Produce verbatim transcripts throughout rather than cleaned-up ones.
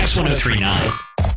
Kicks one oh three point nine.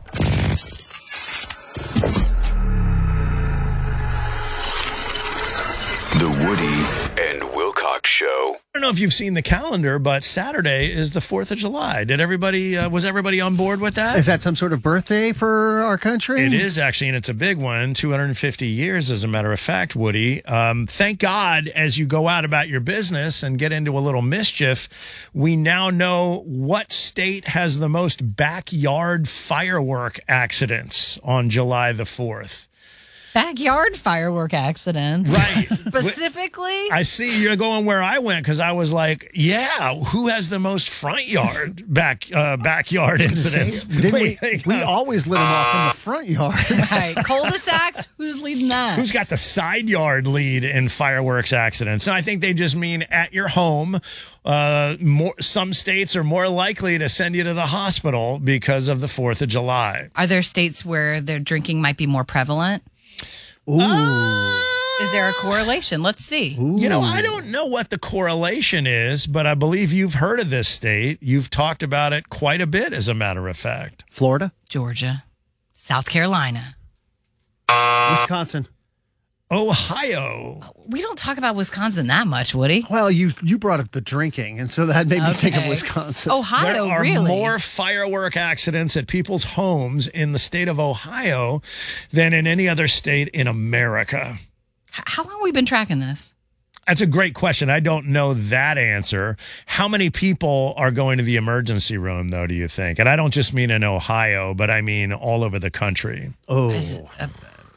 The Woody and Wilcox Show. I don't know if you've seen the calendar, but Saturday is the fourth of July. Did everybody, uh, was everybody on board with that? Is that some sort of birthday for our country? It is actually, and it's a big one, two hundred fifty years, as a matter of fact, Woody. Um, thank God, as you go out about your business and get into a little mischief, we now know what state has the most backyard firework accidents on July the fourth. Backyard firework accidents. Right. Specifically? I see you're going where I went because I was like, yeah, who has the most front yard back uh, backyard incidents? Didn't we, Wait, we uh, always lit them off in the front yard. Right. Cul-de-sacs? Who's leading that? Who's got the side yard lead in fireworks accidents? And I think they just mean at your home. Uh, more, some states are more likely to send you to the hospital because of the fourth of July. Are there states where their drinking might be more prevalent? Ooh. Is there a correlation? Let's see. Ooh. You know, I don't know what the correlation is, but I believe you've heard of this state. You've talked about it quite a bit, as a matter of fact. Florida? Georgia. South Carolina. Wisconsin. Ohio. We don't talk about Wisconsin that much, Woody. Well, you, you brought up the drinking, and so that made me think of Okay. Wisconsin. Ohio, There are really? more firework accidents at people's homes in the state of Ohio than in any other state in America. H- How long have we been tracking this? That's a great question. I don't know that answer. How many people are going to the emergency room, though, do you think? And I don't just mean in Ohio, but I mean all over the country. Oh. Is it, uh,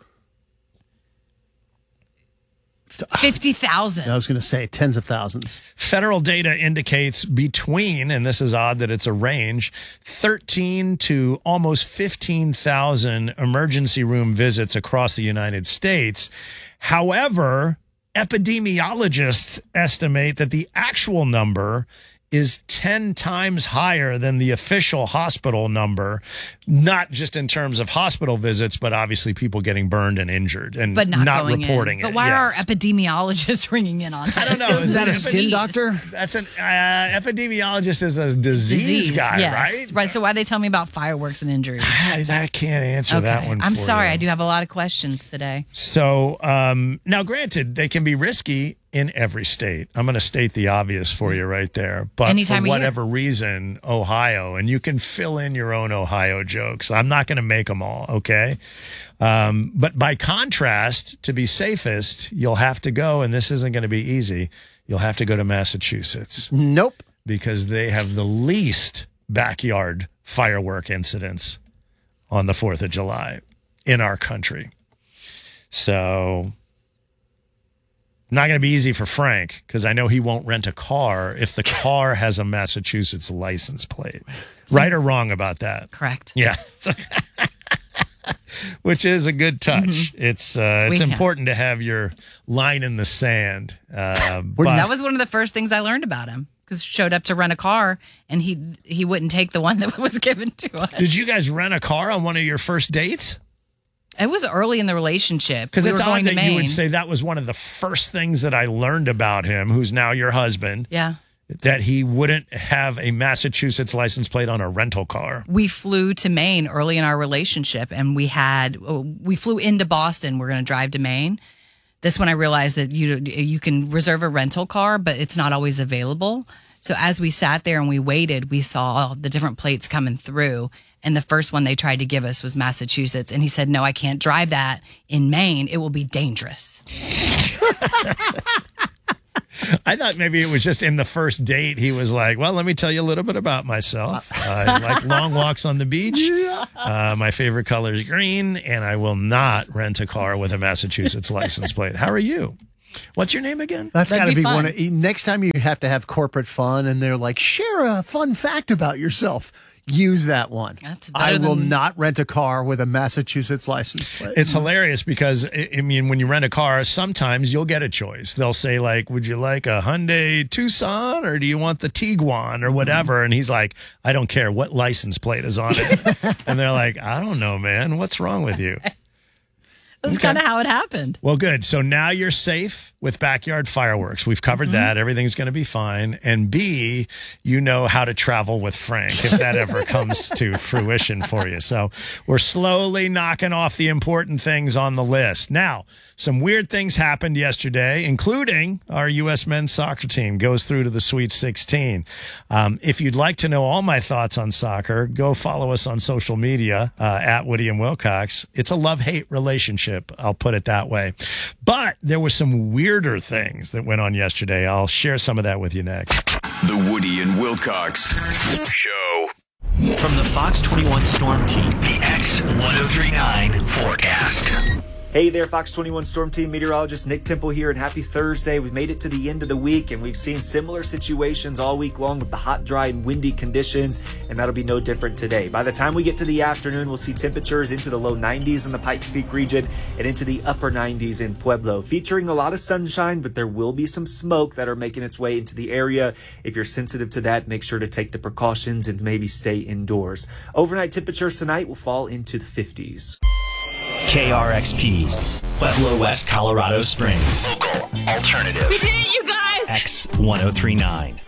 fifty thousand. I was going to say tens of thousands. Federal data indicates between, and this is odd that it's a range, thirteen to almost fifteen thousand emergency room visits across the United States. However, epidemiologists estimate that the actual number is ten times higher than the official hospital number, not just in terms of hospital visits, but obviously people getting burned and injured and But not, going reporting in. it. But why Yes. are epidemiologists ringing in on that? I don't know. Isn't that a Epidemiologist- skin doctor? That's an uh, epidemiologist is a disease, guy, yes. right? Right. So why they tell me about fireworks and injuries? I, I can't answer that Okay. one. I'm for sorry. you. I do have a lot of questions today. So um, now, granted, they can be risky in every state. I'm going to state the obvious for you right there. But Any time for of year. whatever reason, Ohio, and you can fill in your own Ohio jokes. I'm not going to make them all, okay? Um, but by contrast, to be safest, you'll have to go, and this isn't going to be easy, you'll have to go to Massachusetts Nope. because they have the least backyard firework incidents on the fourth of July in our country. So not going to be easy for Frank because I know he won't rent a car if the car has a Massachusetts license plate. Right or wrong about that? Correct. Yeah. Which is a good touch. Mm-hmm. It's uh, it's We know. important to have your line in the sand. Uh, but That was one of the first things I learned about him. Because showed up to rent a car and he he wouldn't take the one that was given to us. did you guys rent a car on one of your first dates? It was early in the relationship. Because we it's were going odd to that you Maine. would say that was one of the first things that I learned about him, who's now your husband, Yeah. that he wouldn't have a Massachusetts license plate on a rental car. We flew to Maine early in our relationship and we had we flew into Boston. We're going to drive to Maine. That's when I realized that you you can reserve a rental car, but it's not always available. So as we sat there and we waited, we saw the different plates coming through. And the first one they tried to give us was Massachusetts. And he said, no, I can't drive that in Maine. It will be dangerous. I thought maybe it was just in the first date. He was like, well, let me tell you a little bit about myself. I like long walks on the beach. Uh, my favorite color is green, and I will not rent a car with a Massachusetts license plate. How are you? What's your name again? That's got That'd to be be one fun. of, next time you have to have corporate fun and they're like, share a fun fact about yourself. Use that one. That's better I will than- not rent a car with a Massachusetts license plate. It's hilarious because, I I mean, when you rent a car, sometimes you'll get a choice. They'll say, like, would you like a Hyundai Tucson or do you want the Tiguan or whatever? And he's like, I don't care what license plate is on it. And they're like, I don't know, man. What's wrong with you? That's Okay. kind of how it happened. Well, good. So now you're safe with backyard fireworks. We've covered that. Everything's going to be fine. And B, you know how to travel with Frank if that ever comes to fruition for you. So we're slowly knocking off the important things on the list. Now, some weird things happened yesterday, including our U S men's soccer team goes through to the Sweet sixteen. Um, if you'd like to know all my thoughts on soccer, go follow us on social media uh, at Woody and Wilcox. It's a love-hate relationship. I'll put it that way. But there were some weirder things that went on yesterday. I'll share some of that with you next. The Woody and Wilcox Show. From the Fox twenty-one Storm Team, the X one oh three nine forecast. Hey there, Fox twenty-one Storm Team meteorologist Nick Temple here, and happy Thursday. We've made it to the end of the week, and we've seen similar situations all week long with the hot, dry, and windy conditions, and that'll be no different today. By the time we get to the afternoon, we'll see temperatures into the low nineties in the Pikes Peak region and into the upper nineties in Pueblo, featuring a lot of sunshine, but there will be some smoke that are making its way into the area. If you're sensitive to that, make sure to take the precautions and maybe stay indoors. Overnight temperatures tonight will fall into the fifties. K R X P, Pueblo West, Colorado Springs. Local alternative. We did it, you guys! X one oh three nine.